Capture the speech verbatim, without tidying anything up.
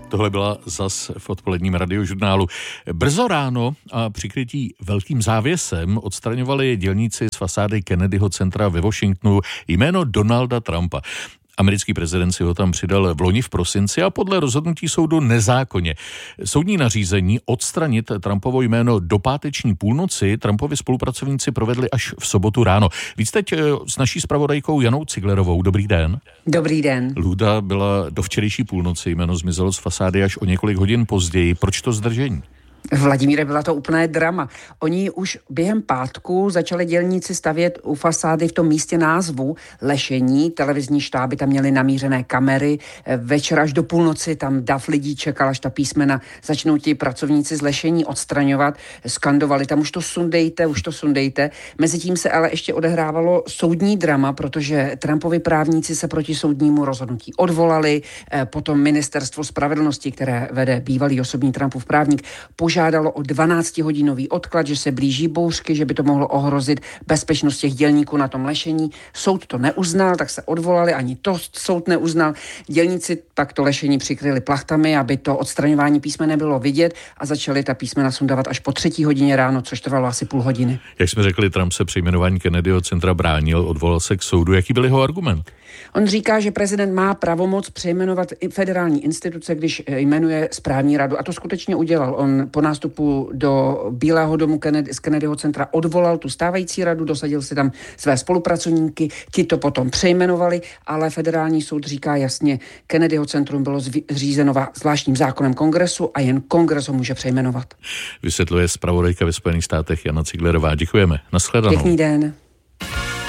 Tohle byla zas v odpoledním radiožurnálu. Brzo ráno a přikrytí velkým závěsem odstraňovali dělníci z fasády Kennedyho centra ve Washingtonu jméno Donalda Trumpa. Americký prezident si ho tam přidal v loni v prosinci a podle rozhodnutí soudu nezákonně. Soudní nařízení odstranit Trumpovo jméno do páteční půlnoci Trumpovi spolupracovníci provedli až v sobotu ráno. Víc teď s naší zpravodajkou Janou Ciglerovou. Dobrý den. Dobrý den. Lhůta byla do včerejší půlnoci, jméno zmizelo z fasády až o několik hodin později. Proč to zdržení? Vladimíre, byla to úplné drama. Oni už během pátku začali dělníci stavět u fasády v tom místě názvu Lešení. Televizní štáby tam měly namířené kamery. Večer až do půlnoci tam dav lidí čekal, až ta písmena začnou ti pracovníci z Lešení odstraňovat. Skandovali tam, už to sundejte, už to sundejte. Mezitím se ale ještě odehrávalo soudní drama, protože Trumpovi právníci se proti soudnímu rozhodnutí odvolali. Potom ministerstvo spravedlnosti, které vede bývalý osobní Trumpův právník, požádalo o dvanáctihodinový odklad, že se blíží bouřky, že by to mohlo ohrozit bezpečnost těch dělníků na tom Lešení. Soud to neuznal, tak se odvolali, ani to soud neuznal. Dělníci tak to Lešení přikryli plachtami, aby to odstraňování písmen nebylo vidět a začali ta písmena sundávat až po třetí hodině ráno, což trvalo asi půl hodiny. Jak jsme řekli, Trump se přejmenování Kennedyho centra bránil, odvolal se k soudu. Jaký byl jeho argument? On říká, že prezident má pravomoc přejmenovat federální instituce, když jmenuje správní radu. A to skutečně udělal. On po nástupu do Bílého domu Kennedy, z Kennedyho centra odvolal tu stávající radu, dosadil si tam své spolupracovníky, ti to potom přejmenovali, ale federální soud říká jasně, Kennedyho centrum bylo zřízeno zvláštním zákonem kongresu a jen kongres ho může přejmenovat. Vysvětluje zpravodajka ve Spojených státech Jana Ciglerová. Děkujeme. Nashledanou. Pěkný den.